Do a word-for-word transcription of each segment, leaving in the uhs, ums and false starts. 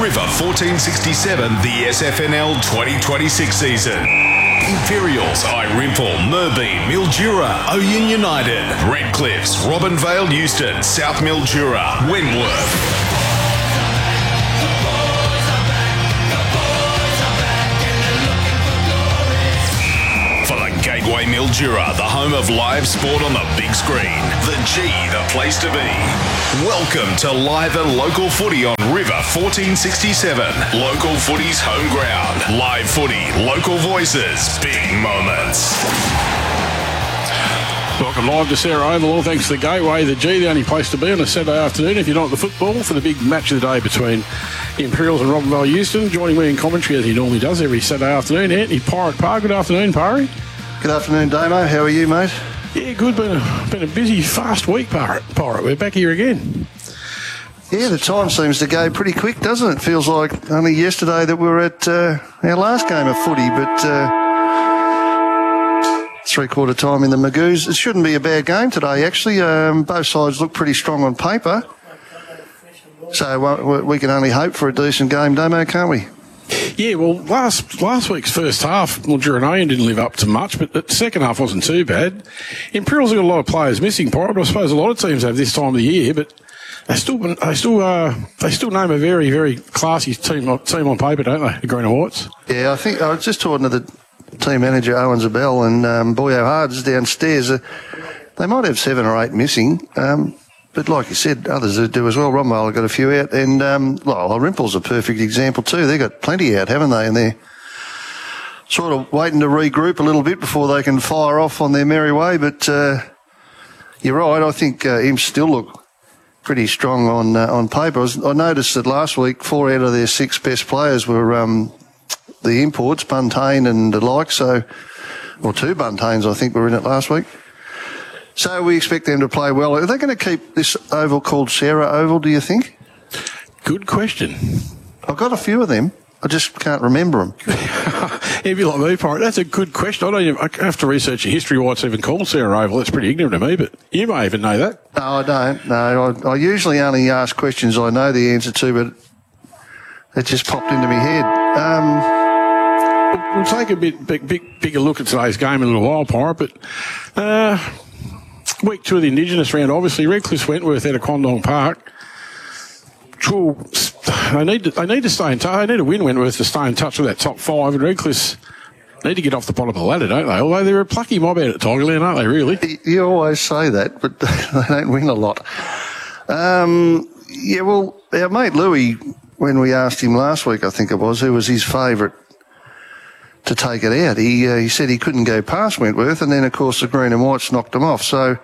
River fourteen sixty-seven, the S F N L twenty twenty-six season. Imperials, Irimple, Merbean, Mildura, Oyen United, Redcliffs, Robinvale, Euston, South Mildura, Wentworth. Gateway Mildura, the home of live sport on the big screen. The G, the place to be. Welcome to live and local footy on River fourteen sixty-seven. Local footy's home ground. Live footy, local voices, big moments. Welcome live to Sarah Oval. All thanks to the Gateway, the G, the only place to be on a Saturday afternoon if you're not at the football, for the big match of the day between Imperials and Robinvale Euston. Joining me in commentary as he normally does every Saturday afternoon, Anthony Pirate Parr. Good afternoon, Parry. Good afternoon, Damo. How are you, mate? Yeah, good. Been a, been a busy, fast week, Pirate. Pirate. We're back here again. Yeah, the time seems to go pretty quick, doesn't it? Feels like only yesterday that we were at uh, our last game of footy, but uh, three-quarter time in the Magoos. It shouldn't be a bad game today, actually. Um, both sides look pretty strong on paper. So uh, we can only hope for a decent game, Damo, can't we? Yeah, well, last last week's first half, Mildura and Oyen didn't live up to much, but the second half wasn't too bad. Imperials have got a lot of players missing, Pirate. I suppose a lot of teams have this time of the year, but they still they still uh, they still name a very very classy team team on paper, don't they? The Green and Whites. Yeah, I think I was just talking to the team manager Owen Zabel and um, Boyo Hards downstairs. Uh, they might have seven or eight missing. Um, But like you said, others do as well. Romwell have got a few out. And, um, well, Rimple's a perfect example too. They've got plenty out, haven't they? And they're sort of waiting to regroup a little bit before they can fire off on their merry way. But uh, you're right. I think uh, Imps still look pretty strong on uh, on paper. I, was, I noticed that last week, four out of their six best players were um, the imports, Buntain and the like. So, or two Buntains, I think, were in it last week. So we expect them to play well. Are they going to keep this oval called Sarah Oval, do you think? Good question. I've got a few of them. I just can't remember them. If you like me, Pirate, that's a good question. I don't even, I have to research the history why it's even called Sarah Oval. That's pretty ignorant to me, but you may even know that. No, I don't. No, I, I usually only ask questions I know the answer to, but it just popped into my head. Um, we'll take a bit big, big, bigger look at today's game in a little while, Pirate, but... Uh, Week two of the Indigenous round, obviously. Redcliffs Wentworth out of Quandong Park. They need to, they need to stay in touch. They need to win Wentworth to stay in touch with that top five. And Redcliffs need to get off the bottom of the ladder, don't they? Although they're a plucky mob out at Tigerland, aren't they, really? You always say that, but they don't win a lot. Um, yeah, well, our mate Louis, when we asked him last week, I think it was, who was his favourite to take it out, he uh, he said he couldn't go past Wentworth, and then of course the Green and Whites knocked him off. So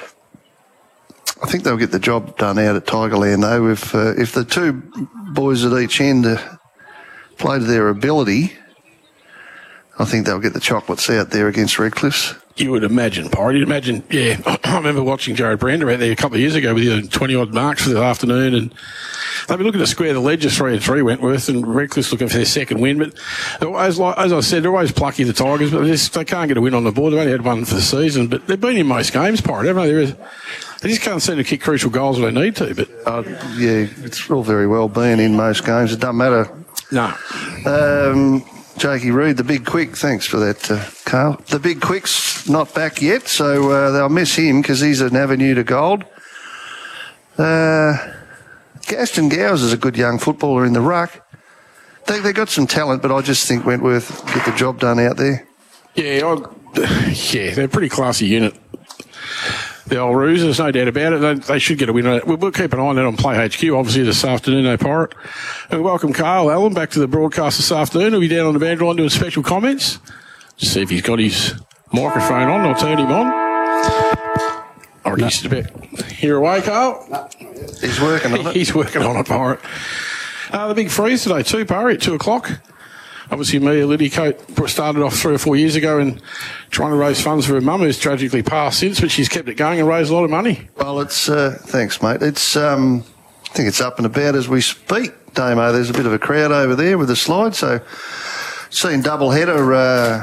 I think they'll get the job done out at Tigerland, though. If uh, if the two boys at each end uh, play to their ability, I think they'll get the chocolates out there against Redcliffs. You would imagine, Pirate. You'd imagine, yeah. I remember watching Jared Brander out there a couple of years ago with twenty-odd marks for the afternoon, and they've been looking to square the ledges three and three, Wentworth, and Redcliffe's looking for their second win. But as, as I said, they're always plucky, the Tigers, but they, just, they can't get a win on the board. They've only had one for the season, but they've been in most games, Pirate, haven't they? There is, they just can't seem to kick crucial goals when they need to. But uh, yeah, it's all very well being in most games. It doesn't matter. No. Um, Jakey Reid, the big quick, thanks for that, uh, Carl. The big quick's not back yet, so uh, they'll miss him because he's an avenue to gold. Uh, Gaston Gowers is a good young footballer in the ruck. They they got some talent, but I just think Wentworth get the job done out there. Yeah, I, yeah, they're a pretty classy unit. The old Roos, there's no doubt about it. They, they should get a win. We'll, we'll keep an eye on that on Play H Q, obviously, this afternoon, no Pirate. And welcome Carl Allen back to the broadcast this afternoon. He'll be down on the Vanderline doing special comments. Just see if he's got his microphone on. I'll turn him on. Or no. He's a bit here away, Carl. No, he's working on it. He's working on it, Pirate. Uh, the big freeze today too, Pirate, at two o'clock. Obviously, Amelia Liddycoat started off three or four years ago and trying to raise funds for her mum, who's tragically passed since, but she's kept it going and raised a lot of money. Well, it's uh, thanks, mate. It's um, I think it's up and about as we speak, Damo. There's a bit of a crowd over there with the slide, so seen double header uh,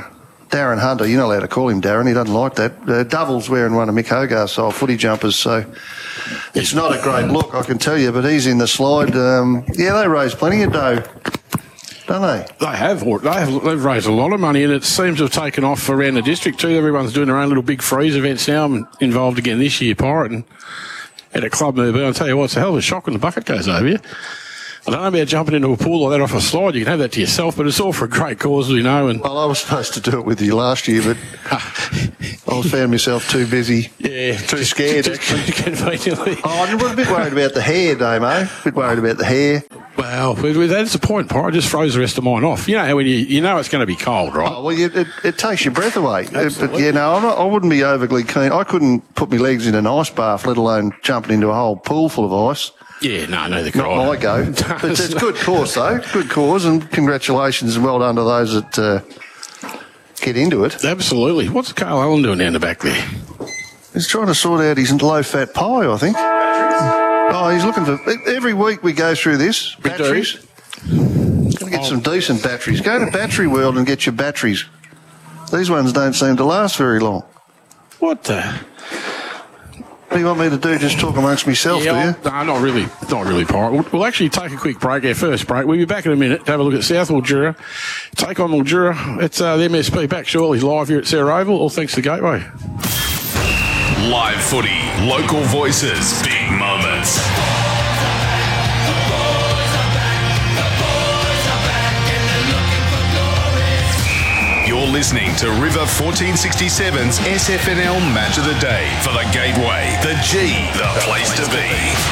Darren Hunter, you're not allowed to call him Darren, he doesn't like that. Uh, Double's wearing one of Mick Hogarth's style footy jumpers, so it's not a great look, I can tell you, but he's in the slide. Um, yeah, they raise plenty of dough, don't they? They have. They have. They've raised a lot of money, and it seems to have taken off around the district too. Everyone's doing their own little big freeze events now. I'm involved again this year, Pirate, and at a club move. I'll tell you what, it's a hell of a shock when the bucket goes over you. I don't know about jumping into a pool like that off a slide. You can have that to yourself, but it's all for a great cause, we know. And well, I was supposed to do it with you last year, but I found myself too busy, yeah, too scared. Conveniently. Oh, I'm a bit worried about the hair, Damo. A bit worried about the hair. Well, that's the point, Pirate. I just froze the rest of mine off. You know how when you you know it's going to be cold, right? Oh, well, you, it, it takes your breath away. Absolutely. But, yeah, no, I'm not, I wouldn't be overly keen. I couldn't put my legs in an ice bath, let alone jumping into a whole pool full of ice. Yeah, no, no, the Not my go. But it's a good cause, though. Good cause, and congratulations and well done to those that uh, get into it. Absolutely. What's Carl Allen doing down the back there? He's trying to sort out his low-fat pie, I think. Oh, he's looking for... Every week we go through this. We batteries. Going to get Oh. some decent batteries. Go to Battery World and get your batteries. These ones don't seem to last very long. What the... What do you want me to do? Just talk amongst myself, Yeah, do you? no, not really. Not really, Pirate. We'll, we'll actually take a quick break, our first break. We'll be back in a minute to have a look at South Mildura. Take on Mildura. It's uh, the M S P back shortly live here at Sarah Oval, all thanks to Gateway. Live footy, local voices, big moments. You're listening to River fourteen sixty-seven's S F N L Match of the Day for the Gateway, the G, the place to be.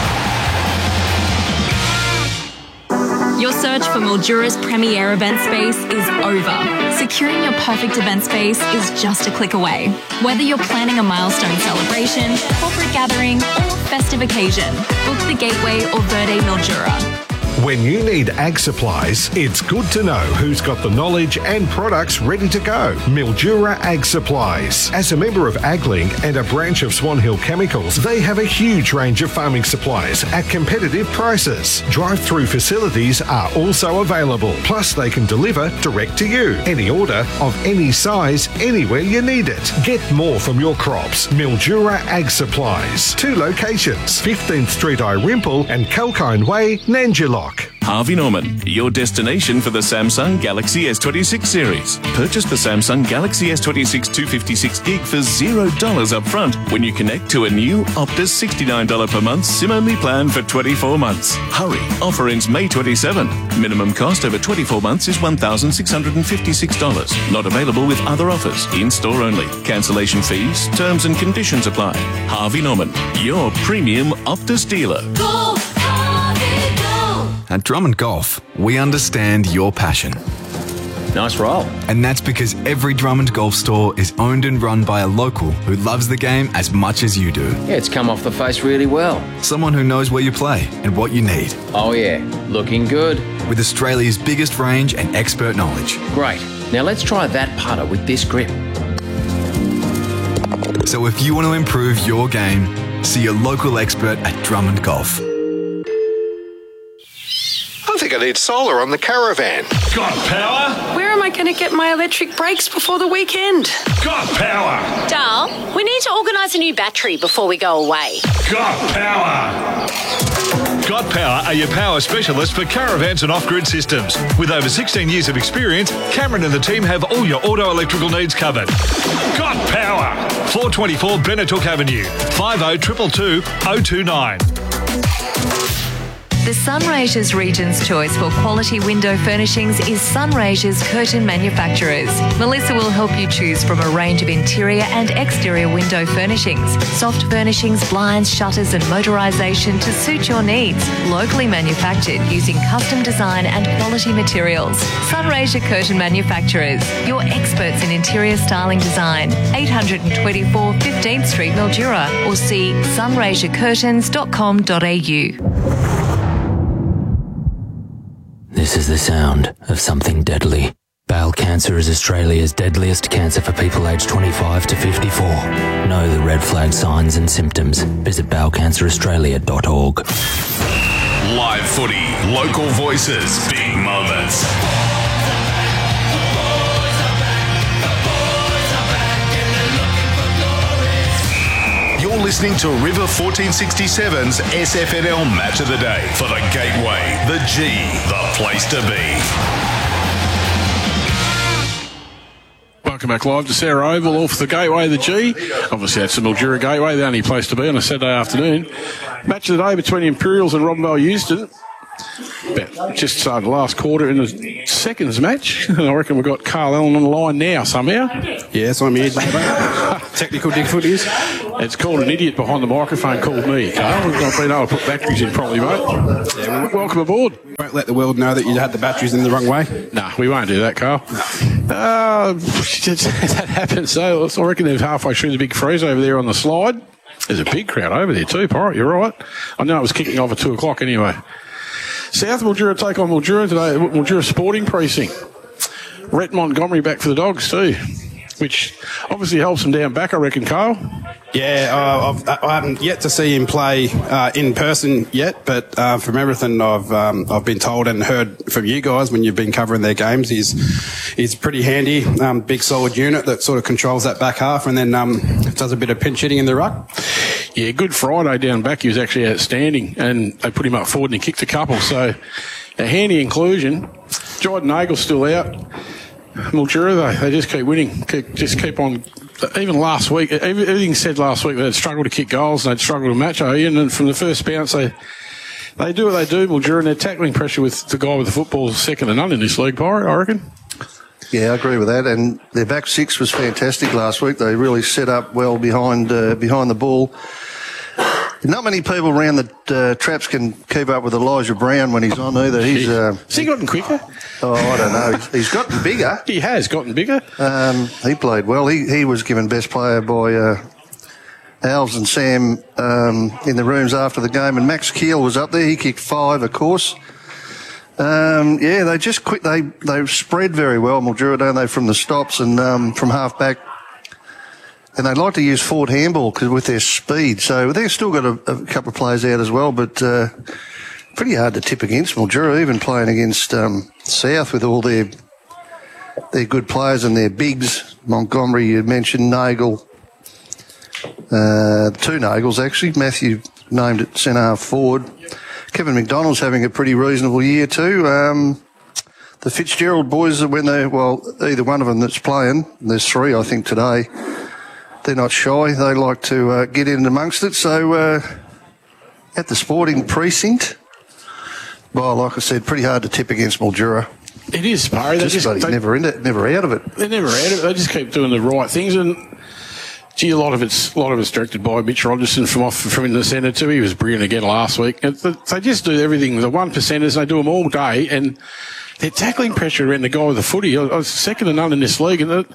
Your search for Mildura's premier event space is over. Securing your perfect event space is just a click away. Whether you're planning a milestone celebration, corporate gathering, or festive occasion, book the Gateway or Verde Mildura. When you need ag supplies, it's good to know who's got the knowledge and products ready to go. Mildura Ag Supplies. As a member of AgLink and a branch of Swan Hill Chemicals, they have a huge range of farming supplies at competitive prices. Drive-through facilities are also available. Plus, they can deliver direct to you. Any order of any size, anywhere you need it. Get more from your crops. Mildura Ag Supplies. Two locations, fifteenth Street Irimple and Kalkine Way, Nanjilock. Harvey Norman, your destination for the Samsung Galaxy S twenty-six series. Purchase the Samsung Galaxy S twenty-six two fifty-six gig for zero dollars up front when you connect to a new Optus sixty-nine dollars per month SIM-only plan for twenty-four months. Hurry, offer ends May twenty-seventh. Minimum cost over twenty-four months is one thousand six hundred fifty-six dollars. Not available with other offers. In-store only. Cancellation fees, terms and conditions apply. Harvey Norman, your premium Optus dealer. Go, Harvey, go! At Drummond Golf, we understand your passion. Nice roll. And that's because every Drummond Golf store is owned and run by a local who loves the game as much as you do. Yeah, it's come off the face really well. Someone who knows where you play and what you need. Oh yeah, looking good. With Australia's biggest range and expert knowledge. Great. Now let's try that putter with this grip. So if you want to improve your game, see your local expert at Drummond Golf. I think I need solar on the caravan. Got power? Where am I going to get my electric brakes before the weekend? Got power? Dal, we need to organise a new battery before we go away. Got power? Got Power are your power specialists for caravans and off-grid systems. With over sixteen years of experience, Cameron and the team have all your auto electrical needs covered. Got Power! four twenty-four Benetook Avenue, five oh two two two oh two nine. The Sunraysia's Region's choice for quality window furnishings is Sunraysia's Curtain Manufacturers. Melissa will help you choose from a range of interior and exterior window furnishings, soft furnishings, blinds, shutters and motorisation to suit your needs. Locally manufactured using custom design and quality materials. Sunraysia Curtain Manufacturers, your experts in interior styling design. eight twenty-four fifteenth Street, Mildura, or see sunraysia curtains dot com dot a u. This is the sound of something deadly. Bowel cancer is Australia's deadliest cancer for people aged twenty-five to fifty-four. Know the red flag signs and symptoms. Visit bowel cancer australia dot org. Live footy, local voices, big moments. You're listening to River fourteen sixty-seven's S F N L Match of the Day for the Gateway, the G, the place to be. Welcome back live to Sarah Oval, off the Gateway, the G. Obviously, that's the Mildura Gateway, the only place to be on a Saturday afternoon. Match of the day between Imperials and Robinvale Euston. About just started the last quarter in the seconds match. And I reckon we've got Carl Allen on the line now somehow. Yes, I'm here. Technical difficulties. It's called an idiot behind the microphone called me, Carl. We've not been able to put batteries in properly, mate. Yeah, welcome aboard. We won't let the world know that you had the batteries in the wrong way. No, we won't do that, Carl. Uh, that happens. So I reckon they're halfway through the big freeze over there on the slide. There's a big crowd over there too, Pirate. You're right. I know it was kicking off at two o'clock anyway. South Mildura take on Mildura today at Mildura Sporting Precinct. Rhett Montgomery back for the Dogs too, which obviously helps them down back, I reckon, Carl. Yeah, uh, I've, I haven't yet to see him play uh, in person yet, but uh, from everything I've um, I've been told and heard from you guys when you've been covering their games, he's he's pretty handy, um, big solid unit that sort of controls that back half and then um, does a bit of pinch hitting in the ruck. Yeah, Good Friday down back, he was actually outstanding, and they put him up forward and he kicked a couple, so a handy inclusion. Jordan Nagle's still out. Mildura, they, they just keep winning, keep, just keep on. Even last week, everything said last week, they'd struggled to kick goals and they'd struggled to match Ian, and from the first bounce, they they do what they do, Mildura, and their tackling pressure with the guy with the football is second to none in this league, Pirate, I reckon. Yeah, I agree with that. And their back six was fantastic last week. They really set up well behind uh, behind the ball. Not many people around the uh, traps can keep up with Elijah Brown when he's on either. He's uh, Has he gotten quicker? Oh, I don't know. He's, he's gotten bigger. He has gotten bigger. Um, he played well. He he was given best player by uh, Alves and Sam um, in the rooms after the game. And Max Keel was up there. He kicked five, of course. Um, yeah, they just quit. They they spread very well, Mildura, don't they, from the stops and um, from half back. And they like to use forward handball because with their speed. So they've still got a, a couple of players out as well, but uh, pretty hard to tip against Mildura, even playing against um, South with all their their good players and their bigs. Montgomery, you mentioned, Nagle. Uh, two Nagles, actually. Matthew named it centre half forward. Kevin McDonald's having a pretty reasonable year too. Um, the Fitzgerald boys, when they, well, either one of them that's playing, there's three, I think, today. They're not shy. They like to uh, get in amongst it. So uh, at the Sporting Precinct, well, like I said, pretty hard to tip against Mildura. It is, Barry. They just, just they, never in it, never out of it. They're never out of it. They just keep doing the right things, and gee, a lot of it's a lot of it's directed by Mitch Rogerson from off from in the centre too. He was brilliant again last week. And they just do everything. The one percenters, they do them all day, and their tackling pressure around the guy with the footy. I was second to none in this league, and. The,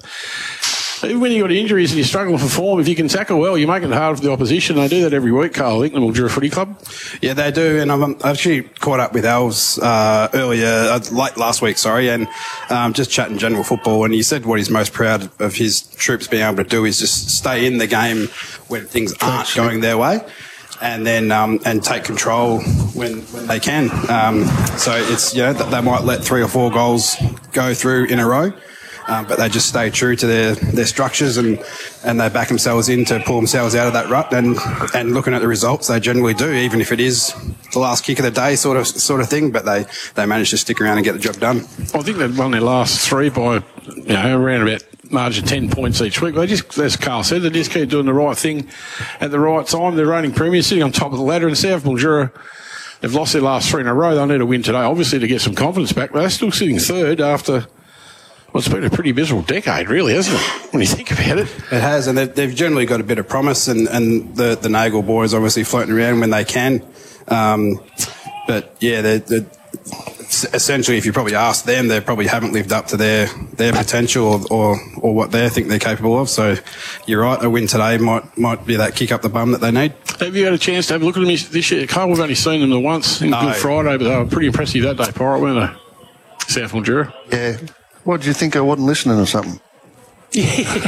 Even when you've got injuries and you're struggling for form, if you can tackle well, you're making it hard for the opposition. They do that every week, Carl, I think, the Mildura Footy Club. Yeah, they do. And I've actually caught up with Alves uh, earlier, uh, late last week, sorry, and um, just chatting general football. And he said what he's most proud of his troops being able to do is just stay in the game when things aren't going their way. And then um, and take control when, when they can. Um, so it's, you know, they might let three or four goals go through in a row. Um, but they just stay true to their, their structures and, and they back themselves in to pull themselves out of that rut. And, and looking at the results, they generally do, even if it is the last kick of the day sort of sort of thing. But they, they manage to stick around and get the job done. I think they've won their last three by, you know, around about margin of ten points each week. They just, as Carl said, they just keep doing the right thing at the right time. They're reigning premiers, sitting on top of the ladder. And South Mildura, they've lost their last three in a row. They'll need a win today, obviously, to get some confidence back. But they're still sitting third after... Well, it's been a pretty miserable decade, really, hasn't it, when you think about it? It has, and they've, they've generally got a bit of promise, and, and the, the Nagle boys obviously floating around when they can. Um, but, yeah, they're, they're, essentially, if you probably ask them, they probably haven't lived up to their, their potential or, or, or what they think they're capable of. So, you're right, a win today might might be that kick up the bum that they need. Have you had a chance to have a look at them this year? Carl, we've only seen them the once in no. Good Friday, but they were pretty impressive that day, Pirate, weren't they? South Mildura. Yeah. What did you think? I wasn't listening or something? Yeah,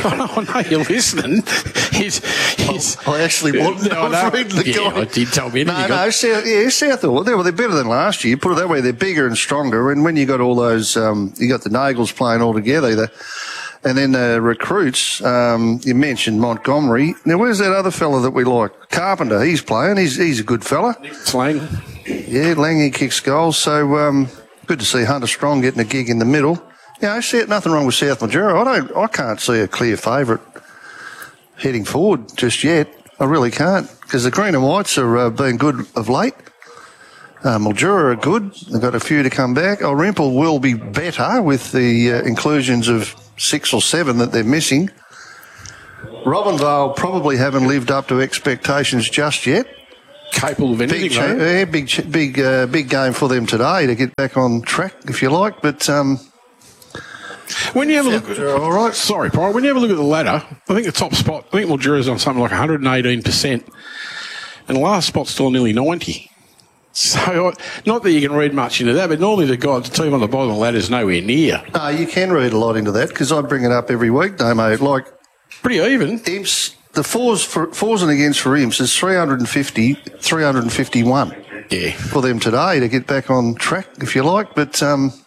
I know you're listening. He's, he's, I actually wasn't. No, I was reading the yeah, guy. I did tell me. No, no, no, South, yeah, South, well, they're, they're better than last year. Put it that way, they're bigger and stronger. And when you got all those, um, you got the Nagles playing all together, the, And then uh, recruits, um, you mentioned Montgomery. Now, where's that other fella that we like? Carpenter, he's playing. He's he's a good fella. Slang. Yeah, Langy kicks goals. So um, good to see Hunter Strong getting a gig in the middle. You know, see, nothing wrong with South Mildura. I don't. I can't see a clear favourite heading forward just yet. I really can't, because the Green and Whites are uh, being good of late. Uh, Mildura are good. They've got a few to come back. Orimple will be better with the uh, inclusions of six or seven that they're missing. Robinvale probably haven't lived up to expectations just yet. Capable of anything, big, cha- yeah, big, ch- big, uh, big game for them today to get back on track, if you like. But um, when you have a look, at, all right. Sorry, Paul. When you have a look at the ladder, I think the top spot. I think Mildura's on something like one hundred eighteen percent, and the last spot's still nearly ninety. So, not that you can read much into that, but normally the guy, the team on the bottom of the ladder is nowhere near. No, you can read a lot into that, because I bring it up every week, no, mate. Like, pretty even. Imps, the fours for fours and against for Imps is three hundred fifty, three hundred fifty-one. Yeah. For them today to get back on track, if you like. But um,